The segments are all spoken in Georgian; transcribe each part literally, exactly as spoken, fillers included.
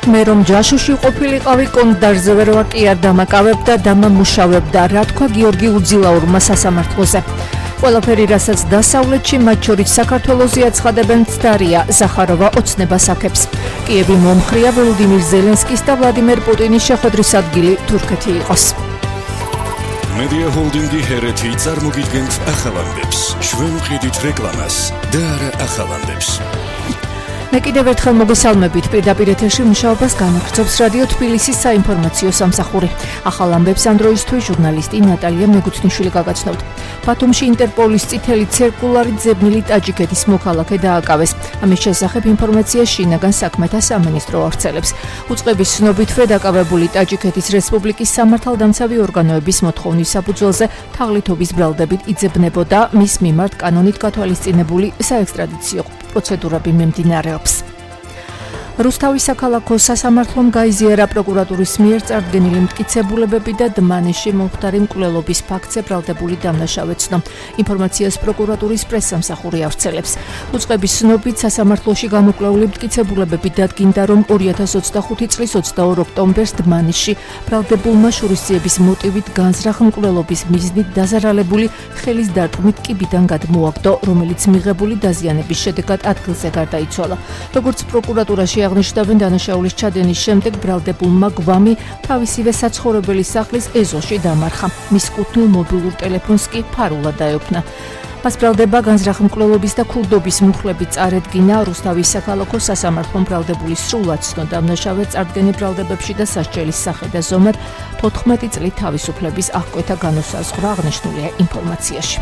მე რომ ჯაშუში ყოფილიყავი კონდარზე ვერ ვაკი არ დამაკავებდა დამამუშავებდა რა თქვა გიორგი უძილაურმა სასამართლოზე. ყველაფერი რასაც დასავლეთში მათ შორის საქართველოზე აცხადებენ ცდარია ზახაროვა ოცნებას აქებს. კიევი მომხრია ვლოდიმირ ზელენსკის და ვლადიმერ პუტინის შეხვედრის ადგილი თურქეთი იყოს. Media Holdingi ჰერეთი წარმოგიდგენთ ახალამდებს. ჩვენ ვყიდით რეკლამას და არა ახალამდებს. მე კიდევ ერთხელ მოგესალმებით პირდაპირ ეთერში მუშაობას განაგრძობს რადიო თბილისის საინფორმაციო სამსახური. ახალ ამბებს ამ დროისთვის ჟურნალისტი ნატალია მეგუთნიშვილი გაგაცნობთ. ბათუმში ინტერპოლის წითელი ცირკულარი ძებნილი ტაჯიკეთის მოქალაქე დააკავეს. ამის შესახებ ინფორმაცია შინაგან საქმეთა სამინისტრო ავრცელებს. უწყების ცნობითვე დაკავებული ტაჯიკეთის რესპუბლიკის სამართალდამცავი ორგანოების მოთხოვნის საფუძველზე თაღლითობის ბრალდებით იძებნებოდა მის მიმართ კანონით გათვალისწინებული საექსტრადიციო პროცედურები მიმდინარეობს. რუსთავის საქალაქო სასამართლომ გაიზიარა პროკურატურის მიერ წარდგენილი მტკიცებულებები და დმანისში მომხდარი მკვლელობის ფაქტზე ბრალდებული დამნაშავე ცნო. ინფორმაციას პროკურატურის პრესსამსახური ავრცელებს. უწყების ცნობით სასამართლოში გამოკვლეული მტკიცებულებები დადგინდა, რომ ორი ათას ოცდახუთი წლის ოცდაორ ოქტომბერს დმანისში ბრალდებულმა შურისძიების მოტივით განზრახ მკვლელობის მიზნით დაზარალებული ხელის დარტყმით კიბიდან გადმოაგდო, რომელიც მიღებული დაზიანების შედეგად ადგილზე გარდაიცვალა. როგორც პროკურატურაში აღნიშნავენ, დანაშაულის ჩადენის შემდეგ ბრალდებულმა გვამი თავისივე საცხოვრებელი სახლის ეზოში დამარხა. მის კუთვნილ მობილურ ტელეფონს კი ფარულად დაეუფნა. მას ბრალდება განზრახ მკვლელობის და ქურდობის მუხლებით წარედგინა. რუსთავის საქალაქო სასამართლომ ბრალდებული სრულად ცნო დამნაშავე წარდგენილ ბრალდებებში და სასჯელის სახე და ზომად თოთხმეტი წლით თავისუფლების აღკვეთა განუსაზღვრა, აღნიშნულია ინფორმაციაში.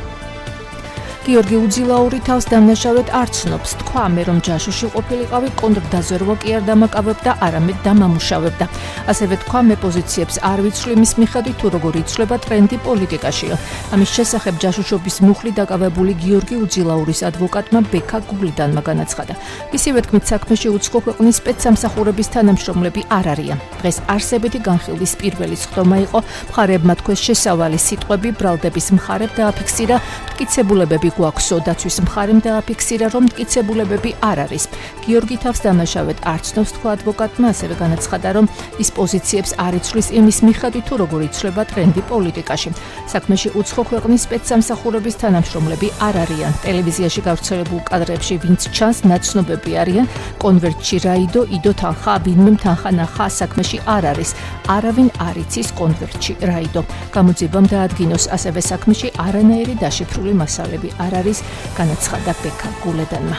გიორგი უძილაური თავს დამნაშავედ არ ცნობს. თქვა, მე რომ ჯაშუში ყოფილიყავი კონდრდაზე ვერ ვაკი არ დამაკავებდა, არამედ დამამუშავებდა. ასევე თქვა, მე პოზიციებს არ ვიცვლი მის მიხედვით თუ როგორ იცვლება ტრენდი პოლიტიკაშიო. ამის შესახებ ჯაშუშობის მუხლი დაკავებული გიორგი უძილაურის ადვოკატმა ბექა გუგლიდანმა განაცხადა. მისივე თქმით, საქმეში უცხო ქვეყნის სპეცსამსახურების თანამშრომლები არ არიან. დღეს არსებითი განხილვის პირველი სხდომა იყო, მხარეებმა თქვეს შესავალი სიტყვები, ბრალდების მხარებ დააფიქსირა, მტკიცებულებები გვაქვსო, დაცვის მხარემ დააფიქსირა, რომ მტკიცებულებები არ არის. გიორგი თავს დამნაშავედ არ ცნობს, თქვა ადვოკატმა, ასევე განაცხადა, რომ ის პოზიციებს არ იცვლის იმის მიხედვით თუ როგორ იცვლება ტრენდი პოლიტიკაში. საქმეში უცხო ქვეყნის სპეცსამსახურების თანამშრომლები არ არიან. ტელევიზიაში გავრცელებულ კადრებში ვინც ჩანს, ნაცნობები არიან. კონვერტში რაიდო, იდო თანხა, ვინმე თანხა ნახა, საქმეში არ არის. არავინ არ იცის კონვერტში რაიდო. გამოძიებამ დაადგინოს, ასევე საქმეში არანაირი დაშიფრული მასალები არ არის, განაცხადა ბექა გულედანმა.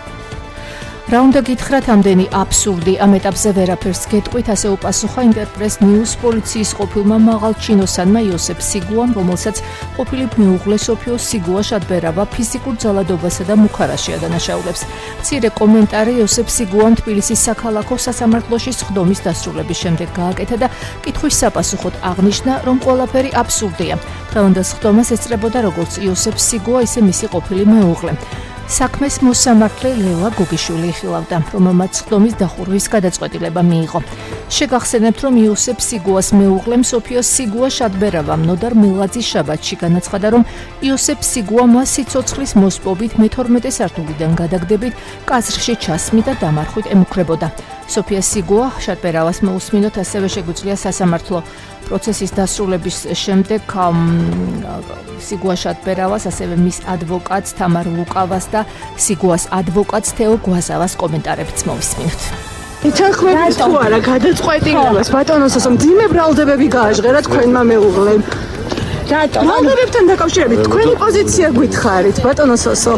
რა უნდა გითხრათ, ამდენი აბსურდი, ამ ეტაპზე ვერაფერს გეტყვით, ასე უპასუხა ინტერპრეს ნიუს პოლიციის ყოფილმა მაღალ ჩინოსანმა იოსებ სიგუამ, რომელსაც ყოფილი მეუღლე სოფიო სიგუა შადბერავა ფიზიკურ ძალადობასა და მუქარაში ადანაშაულებს. მცირე კომენტარი იოსებ სიგუამ თბილისის საქალაქო სასამართლოში სხდომის დასრულების შემდეგ გააკეთა და კითხვის საპასუხოდ აღნიშნა, რომ ყველაფერი აბსურდია. დღევანდელ სხდომას ესწრებოდა როგორც იოსებ სიგუა, ისე მისი ყოფილი მეუღლე. საქმეს მოსამართლე ლელა გოგიშვილი იხილავდა, რომელმაც სხდომის დახურვის გადაწყვეტილება მიიღო. შეგახსენებთ, რომ იოსებ სიგუას მეუღლემ სოფიო სიგუა შადბერავამ ნოდარ მილაძის შაბათში განაცხადა, რომ იოსებ სიგუა მას სიცოცხლის მოსპობით მეთორმეტე სართულიდან გადაგდებით კაზრში ჩასმით და დამარხვით ემუქრებოდა. სოფია სიგუა შადბერავას მოусმინოთ, ასევე შეგვიძლია სასამართლო პროცესის დასრულების შემდეგ სიგუა შადბერავას, ასევე მის ადვოკატს თამარ ლუკავას და სიგუას ადვოკატს თეო გვაზავას კომენტარებიც მოვისმინოთ. ეთანხმებით თუ არა გადაწყვეტილებას ბატონოსო, მძიმე ბრალდებები გააჟღერა თქვენმა მეუღლემ. რატომ? ბრალდებებთან დაკავშირებით თქვენი პოზიცია გითხარით, ბატონოსო.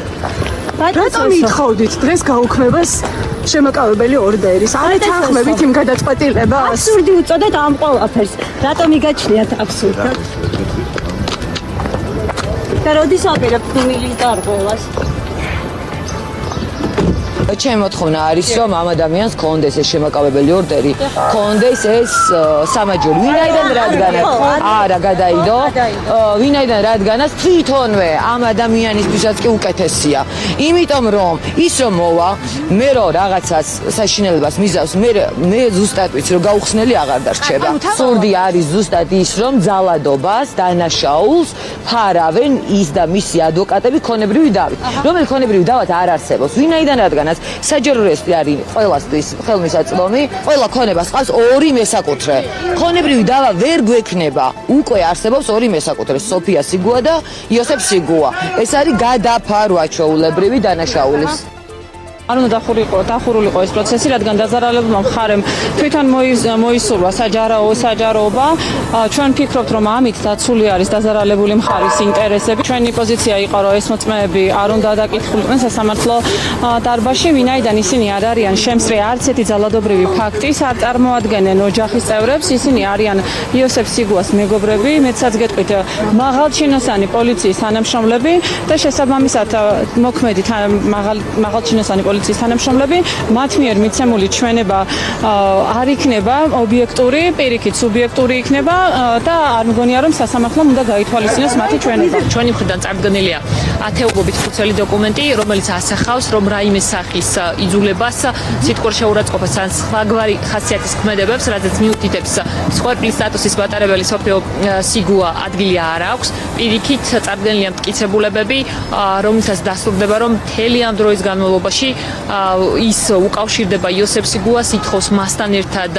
რატომ ითხოვდით დღეს გაუქმებას შემოკავებელი ორდერის? არ ეთანხმებით იმ გადაწყვეტილებას? აბსურდი უწოდეთ ამ ყველაფერს. რატომ იგაჩნიათ აბსურდად? და როდის აპირებთ მილის დარღვევას? ჩემი მოთხოვნა არის, რომ ამ ადამიანს კონდეს ეს შემაკავებელი ორდერი, კონდეს ეს სამაჯური. ვინაიდან რადგანაც არა გადაიდო, ვინაიდან რადგანაც თვითონვე ამ ადამიანისთვისაც კი უკეთესია. იმიტომ რომ ის რომ მოვა, მე რო რაღაცას საშინელებას მიზავს, მე მე ზუსტად ვიცი, რომ გაუხსნელი აღარ დარჩება. სურდი არის ზუსტად ის, რომ ძალადობას, დანაშაულს ფარავენ ის და მისი ადვოკატები ქონებრივი დავით. რომელი ქონებრივი დავით არ არსებობს. ვინაიდან რადგანაც საჯარო რეესტრი არის ყველასთვის ხელმისაწვდომი, ყველა ქონებას ყავს ორი მესაკუთრე. ქონებრივი დავა ვერ გვექნება. უკვე არსებობს ორი მესაკუთრე, სოფია სიგუა და იოსებ სიგუა. ეს არის გადაფარვა ჩვეულებრივი დანაშაულის. არ უნდა დახურიყო, დახურულიყო ეს პროცესი, რადგან დაზარალებულმა მხარემ თვითონ მოისურვა საჯარო საჯაროობა. ჩვენ ფიქრობთ, რომ ამით დაცული არის დაზარალებული მხარის ინტერესები. ჩვენი პოზიცია იყო, რომ ეს მოწმეები არ უნდა დაკითხულიყვნენ სასამართლო დარბაზში, ვინაიდან ისინი არ არიან შემსწრე არც ერთი ძალადობრივი ფაქტის, არ წარმოადგენენ ოჯახის წევრებს, ისინი არიან იოსებ სიგუას მეგობრები, მეცაც გეტყვით მაღალჩინოსანი პოლიციის თანამშრომლები და შესაბამისად მოქმედი მაღალჩინოსანი პოლიციის თანამშრომლები, მათ მიერ მიცემული ჩვენება არ იქნება ობიექტური, პირიქით სუბიექტური იქნება და არ მგონია რომ სასამართლომ უნდა გაითვალისწინოს მათი ჩვენება. ჩვენი მხრიდან წარდგენილია ათეულობით ხუთელი დოკუმენტი, რომელიც ასახავს, რომ რაიმე სახის იძულებას, სიტყვურ შეურაცხყოფას ან სხვაგვარი ხასიათის ქმედებებს, რადგან მიუთითებს სხორპლის სტატუსის მატარებელი სოფიო სიგუა ადგილი არ აქვს. პირიქით წარდგენილია მტკიცებულებები, რომელსაც დასტურდება, რომ მთელი ამ დროის განმავლობაში ის უკავშირდება იოსებ სიგუას, ითხოვს მასთან ერთად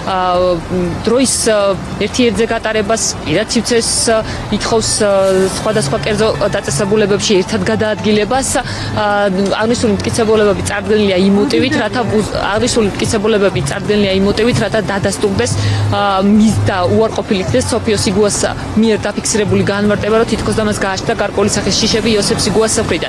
დროის ერთიერთზე გატარებას, პირად სივრცეს, ითხოვს სხვადასხვა კერძო დაწესებულებებში ერთად გადაადგილებას. აღნიშნული მტკიცებულებები წარდგენილია იმ მოტივით, რათა აღნიშნული მტკიცებულებები წარდგენილია იმ მოტივით, რათა დადასტურდეს მის და უარყოფილი იქნეს სოფიო სიგუას მიერ დაფიქსირებული განმარტება, რომ თითქოს და მას გააჩნდა გარკვეული სახის შიშები იოსებ სიგუას მხრიდან.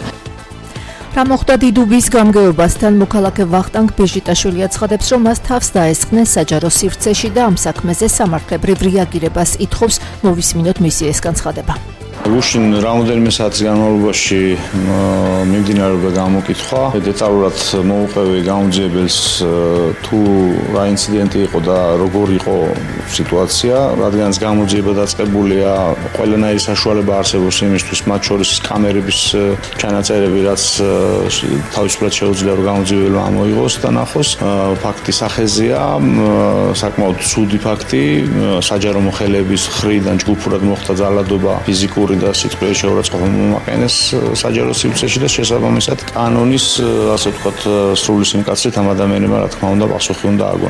რა მოხდა დიდუბის გამგეობასთან, მოქალაქე ვახტანგ ბეჟიტაშვილი აცხადებს, რომ მას თავს დაესხნენ საჯარო სივრცეში და ამ საქმეზე სამართლებრივ რეაგირებას ითხოვს. მოვისმინოთ მისი ეს განცხადება. გუშინ რამოდენიმე საათის განმავლობაში მიმდინარეობდა გამოკითხვა. დეტალურად მოუყევი გამოძიებელს თუ რა ინციდენტი იყო და როგორ იყო სიტუაცია, რადგანაც გამოძიება დაწყებულია, ყველანაირი საშუალება არსებობს იმისთვის, მათ შორის კამერების ჩანაწერები, რაც თავისუფლად შეუძლია რომ გამოძიებელმა ამოიღოს და ნახოს. ფაქტი სახეზეა, საკმაოდ ცუდი ფაქტი, საჯარო მოხელეების მხრიდან ჯგუფურად მოხდა ძალადობა ფიზიკური და სიტყვიერი შეურაცხყოფა მომაყენეს საჯარო სივრცეში და შესაბამისად კანონის, ასე ვთქვათ, სრული სიმკაცრით ამ ადამიანებმა რა თქმა უნდა პასუხი უნდა ააგონ.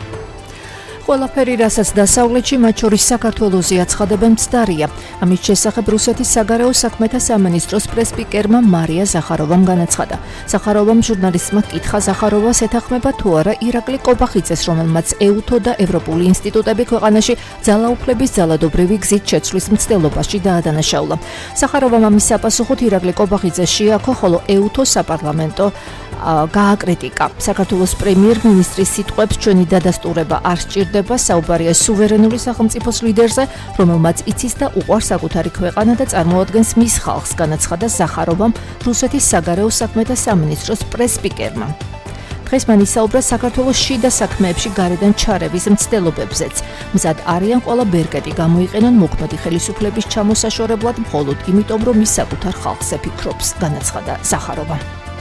ყველაფერი, რასაც დასავლეთში, მათ შორის საქართველოზე აცხადებენ, მცდარია. ამის შესახებ რუსეთის საგარეო საქმეთა სამინისტროს პრესპიკერმა მარია ზახაროვამ განაცხადა. ზახაროვამ ჟურნალისტმა კითხა ზახაროვას ეთანხმება თუ არა ირაკლი კობახიძეს, რომელმაც ეუთო და ევროპული ინსტიტუტები ქვეყანაში ძალაუფლების ძალადობრივი გზით შეცვლის მცდელობაში დაადანაშაულა. ზახაროვამ ამის საპასუხოდ ირაკლი კობახიძეს შეაქო, ხოლო ეუთო საპარლამენტო გააკრიტიკა. საქართველოს პრემიერ-მინისტრის სიტყვებს ჩვენი დადასტურება არ სჭირდება, საუბარია სუვერენული სახელმწიფოს ლიდერზე, რომელმაც იცის და უყვარს საკუთარი ქვეყანა და წარმოადგენს მის ხალხს, განაცხადა ზახაროვამ რუსეთის საგარეო საქმეთა სამინისტროს პრესპიკერმა. დღეს მან ისაუბრა საქართველოს შიდა საქმეებში გარედან ჩარევის მცდელობებზეც. მზად არიან ყველა ბერკეტი გამოიყენონ მოქმედი ხელისუფლების ჩამოსაშორებლად, მხოლოდ იმიტომ, რომ ის საკუთარ ხალხზე ფიქრობს, განაცხადა ზახაროვამ.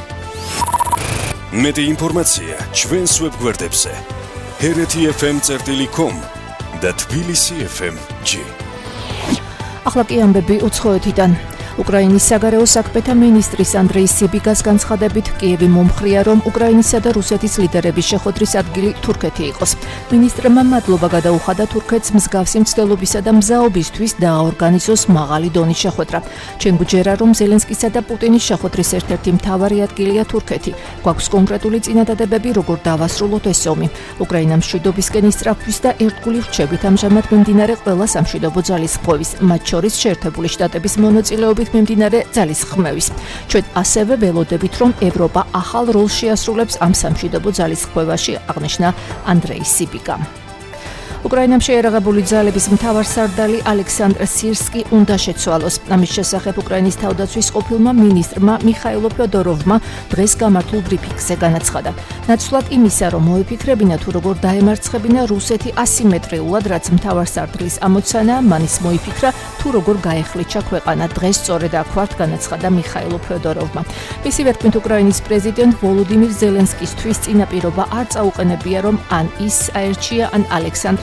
მეტი ინფორმაცია ჩვენს ვებგვერდებზე ჰერეთი ეფ ემ წერტილი კომ და თბილისი ეფ ემ ჯი. ახლა კი ამბები უცხოეთიდან. უკრაინის საგარეო საქმეთა მინისტრის ანდრეი სიბიგას განცხადებით, კიევი მომხრია, რომ უკრაინისა და რუსეთის ლიდერების შეხვედრის ადგილი თურქეთი იყოს. მინისტრმა მადლობა გადაუხადა თურქეთს მსგავსი მცდელობისა და მზაობისთვის დააორგანიზოს მაღალი დონის შეხვედრა. ჩვენ გვჯერა, რომ ზელენსკისა და პუტინის შეხვედრის ერთ-ერთი მთავარი ადგილია თურქეთი. გვაქვს კონკრეტული წინადადებები, როგორ დავასრულოთ ეს ომი. უკრაინა მშვიდობისკენ ისწრაფვის და ერთგული რჩებით ამჟამად მიმდინარე ყველა სამშვიდობო ძალისხმევის, მათ შორის შეერთებული შტატების მონაწილეობით მიმდინარე ძალისხმევის. ჩვენ ასევე ველოდებით, რომ ევროპა ახალ როლს შეასრულებს ამ სამშვიდობო ძალისხმევაში, აღნიშნა ანდრეი სიბიგა. უკრაინამ შეერაღებული ძალების მთავარსარდალი ალექსანდრ სირსკი უნდა შეცვალოს. ამის შესახებ უკრაინის თავდაცვის ყოფილმა მინისტრმა მიხაილო ფედოროვმა დღეს გამართულ ბრიფინგზე განაცხადა. ნაცვლად იმისა, რომ მოიფიქრებინა თუ როგორ დაემარცხებინა რუსეთი ასიმეტრიულად, რაც მთავარსარდლის ამოცანაა, მანის მოიფიქრა თუ როგორ გაეხლიჩა ქვეყანა. დღეს სწორედ აქ ვართ, განაცხადა მიხაილო ფედოროვმა. მისივე თქმით, უკრაინის პრეზიდენტ ვოლოდიმირ ზელენსკისთვის წინაპირობა არ წაუყენებია, რომ ან ის აერჩია, ან ალექსანდრ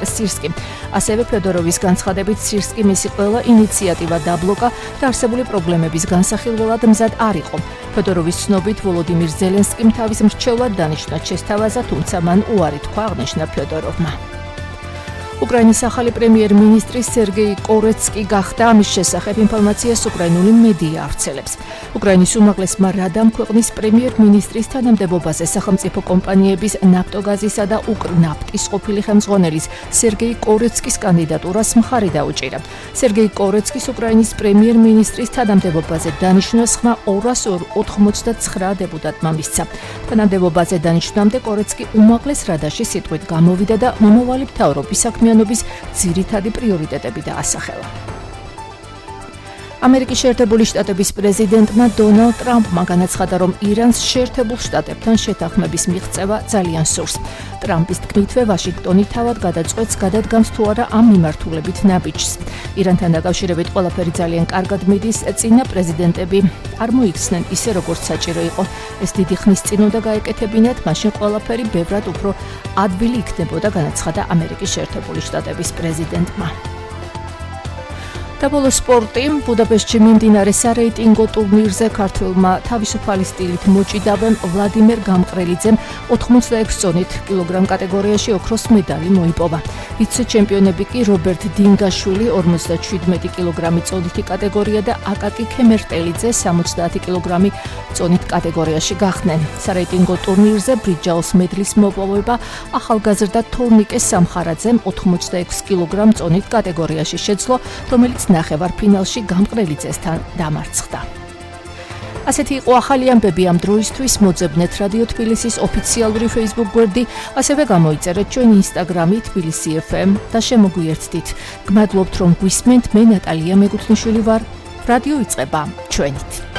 სირსკი. ასევე ფედოროვის განცხადებით სირსკი მისი ყველა ინიციატივა დაბლოკა და არსებული პრობლემების განსახილველად მზად არ იყო. ფედოროვის ცნობით ვოლოდიმირ ზელენსკიმ თავის მრჩევლად დანიშნა ჩესთავაზა, თუმცა მან უარი თქვა, აღნიშნა ფედოროვმა. უკრაინის ახალი პრემიერ-მინისტრი სერგეი კორეცკი გახდა, ამის შესახებ ინფორმაციას უკრაინული მედია ავრცელებს. უკრაინის უმაღლესმა რადამ ქვეყნის პრემიერ-მინისტრის თანამდებობაზე სახელმწიფო კომპანიების ნაფტოგაზისა და უკრნაფტის ყოფილი ხელმძღვანელის სერგეი კორეცკის კანდიდატურას მხარი დაუჭირა. სერგეი კორეცკის უკრაინის პრემიერ-მინისტრის თანამდებობაზე დანიშნვას ხმა ორას ოთხმოცდაცხრა დეპუტატმა მისცა. თანამდებობაზე დანიშნვამდე კორეცკი უმაღლეს რადაში სიტყვით გამოვიდა და მომავალი მთავრობის საქმე ძირითადი პრიორიტეტები დაასახელა. ამერიკის შეერთებული შტატების პრეზიდენტმა დონალდ ტრამპმა განაცხადა, რომ ირანს შეერთებულ შტატებთან შეთანხმების მიღწევა ძალიან სურს. ტრამპის თქმითვე ვაშინგტონი თავად გადაწყვეტს, გადადგამს თუ არა ამ მიმართულებით ნაბიჯს. ირანთან დაკავშირებით ყველაფერი ძალიან კარგად მიდის, წინა პრეზიდენტები არ მოიქცნენ ისე, როგორც საჭირო იყო. ეს დიდი ხნის წინ უნდა გაეკეთებინათ, მაშინ ყველაფერი ბევრად უფრო ადვილი იქნებოდა, განაცხადა ამერიკის შეერთებული შტატების პრეზიდენტმა. და ბოლო სპორტი ბუდაპეშტში მიმდინარე სარეიტინგო ტურნირზე ქართველმა თავისუფალი სტილით მოჭიდავემ ვლადიმერ გამყრელიძემ ოთხმოცდაექვსი წონით კილოგრამ კატეგორიაში ოქროს медаლი მოიპოვა. ვიცე-ჩემპიონები კი რობერტ დინგაშვილი ორმოცდაშვიდმეტი კილოგრამი წონითი კატეგორია და აკაკი ქემერტელიძე სამოცდაათი კილოგრამი წონით კატეგორიაში გახდნენ. სარეიტინგო ტურნირზე ბრინჯაოს მედლის მოპოვება ახალგაზრდა თორნიკე სამხარაძემ ოთხმოცდაექვსი კილოგრამ წონით კატეგორიაში შეძლო, რომელიც ნახევარფინალში გამყრელიძესთან დამარცხდა. ასეთი იყო ახალი ამბები ამ დროისთვის. მოძებნეთ რადიო თბილისის ოფიციალური Facebook გვერდი, ასევე გამოიწერეთ ჩვენი Instagram-ი თბილისი ეფ ემ და შემოგვიერთდით. გმადლობთ, რომ გვისმენთ. მე ნატალია მეგუთნიშვილი ვარ. რადიო იწყება ჩვენით.